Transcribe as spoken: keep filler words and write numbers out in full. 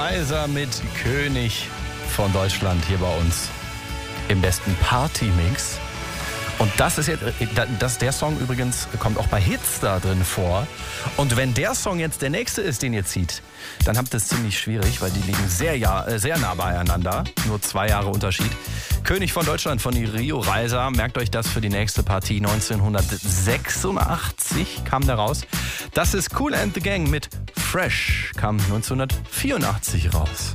Reiser mit König von Deutschland hier bei uns im besten Party-Mix. Und das ist jetzt, das, der Song übrigens kommt auch bei Hits da drin vor. Und wenn der Song jetzt der nächste ist, den ihr zieht, dann habt ihr es ziemlich schwierig, weil die liegen sehr, ja, sehr nah beieinander. Nur zwei Jahre Unterschied. König von Deutschland von Rio Reiser. Merkt euch das für die nächste Partie. neunzehnhundertsechsundachtzig kam der raus. Das ist Kool and the Gang mit Fresh. Kam neunzehnhundertvierundachtzig raus.